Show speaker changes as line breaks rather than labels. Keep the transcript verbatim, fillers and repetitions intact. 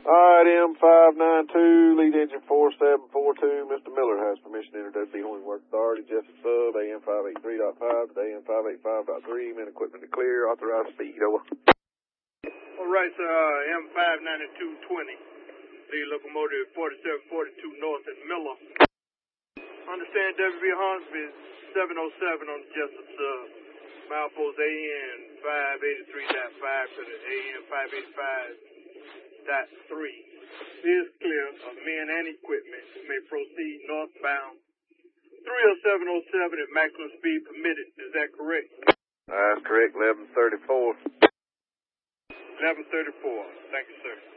All right, M five nine two, lead engine four seven four two. Mister Miller has permission to enter W B Horning Work Authority, Jessup Sub, A M five eighty-three point five to A M five eighty-five point three. Man, equipment to clear, authorized speed, over.
All right, sir, uh, M five ninety-two twenty, lead locomotive forty-seven forty-two North at Miller. Understand W B Hornsby is seven oh seven on the Jessup Sub. Milepost A N five eighty-three point five to the A N five eighty-five point three. Is clear of men and equipment who may proceed northbound three oh seven oh seven at maximum speed permitted. Is that correct?
That's correct, eleven thirty-four.
eleven thirty-four. Thank you, sir.